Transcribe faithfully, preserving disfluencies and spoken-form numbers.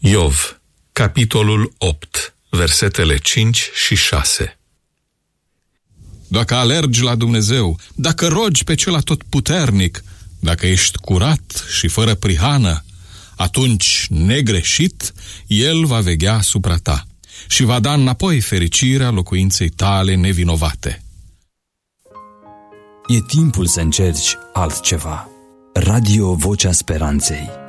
Iov, capitolul opt, versetele cinci și șase. Dacă alergi la Dumnezeu, dacă rogi pe Cel Atotputernic, dacă ești curat și fără prihană, atunci, negreșit, El va veghea asupra ta și va da înapoi fericirea locuinței tale nevinovate. E timpul să încerci altceva. Radio Vocea Speranței.